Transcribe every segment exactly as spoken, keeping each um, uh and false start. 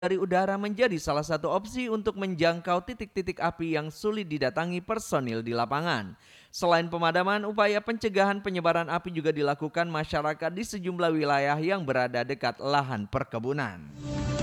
dari udara menjadi salah satu opsi untuk menjangkau titik-titik api yang sulit didatangi personil di lapangan. Selain pemadaman, upaya pencegahan penyebaran api juga dilakukan masyarakat di sejumlah wilayah yang berada dekat lahan perkebunan.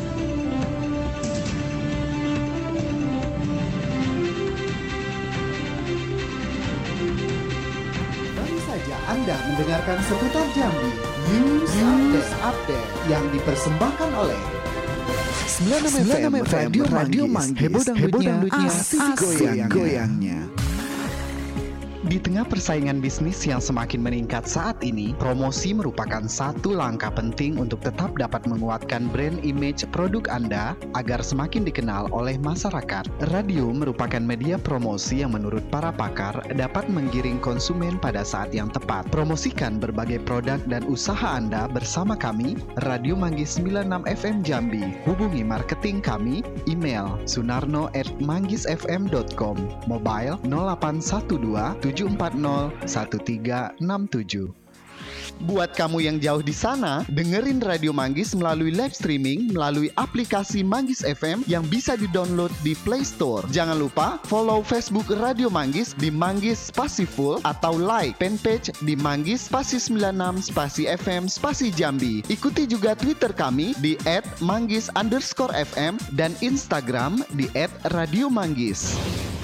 Baru saja Anda mendengarkan seputar Jambi News, News Update, Update yang dipersembahkan oleh sembilan puluh enam F M Radio, Radio Manggis, heboh dangdutnya, asik goyang-goyangnya. Di tengah persaingan bisnis yang semakin meningkat saat ini, promosi merupakan satu langkah penting untuk tetap dapat menguatkan brand image produk Anda agar semakin dikenal oleh masyarakat. Radio merupakan media promosi yang menurut para pakar dapat menggiring konsumen pada saat yang tepat. Promosikan berbagai produk dan usaha Anda bersama kami, Radio Manggis sembilan puluh enam F M Jambi. Hubungi marketing kami, email sunarno at manggisfm dot com, mobile nol delapan satu dua tujuh empat nol satu tiga enam tujuh. Buat kamu yang jauh di sana, dengerin Radio Manggis melalui live streaming melalui aplikasi Manggis F M yang bisa di-download di Play Store. Jangan lupa follow Facebook Radio Manggis di Manggis Spasi Full atau like fanpage di Manggis Spasi sembilan puluh enam Spasi F M Spasi Jambi. Ikuti juga Twitter kami di et manggis underscore f m dan Instagram di et radio manggis.